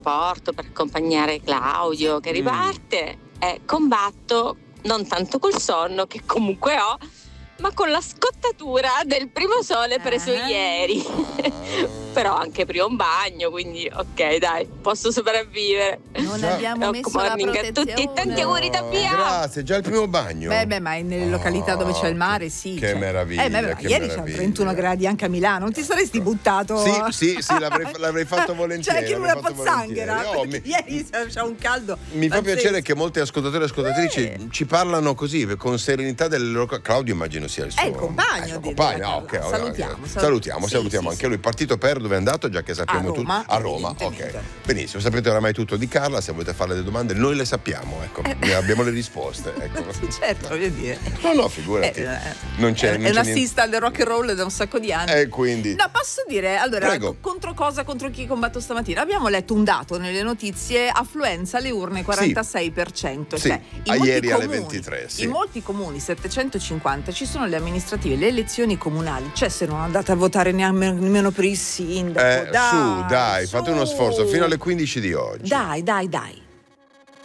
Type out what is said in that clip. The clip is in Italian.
trasporto per accompagnare Claudio che riparte e combatto non tanto col sonno che comunque ho, ma con la scottatura del primo sole preso ieri. Però anche prima un bagno, quindi ok, dai, posso sopravvivere. Non abbiamo messo la protezione. A tutti e tanti auguri da Pia. Grazie, già il primo bagno. Beh, ma nelle località dove c'è il mare, sì. Che meraviglia. Ieri c'erano 31 gradi anche a Milano, non ti saresti buttato? Sì, l'avrei fatto volentieri. C'è anche una pozzanghera. Ieri c'è un caldo. Mi fa piacere che molti ascoltatori e ascoltatrici ci parlano così, con serenità delle loro. Claudio immagino sia il suo. È il compagno. Salutiamo anche lui. Partito per dove è andato, già che sappiamo tutto. A Roma, ok. Benissimo, sapete oramai tutto di Carla, se volete fare delle domande noi le sappiamo, ecco. Abbiamo le risposte, ecco. Certo, voglio dire. No, figurati. Non c'è è un assista del rock and roll da un sacco di anni. Quindi. No, posso dire, allora, contro chi combatto stamattina? Abbiamo letto un dato nelle notizie, affluenza alle urne 46%. Sì, cioè, ieri alle 23, sì. In molti comuni, 750, ci sono le amministrative, le elezioni comunali. Cioè, se non andate a votare nemmeno per il sindaco, dai, fate uno sforzo fino alle 15 di oggi. Dai.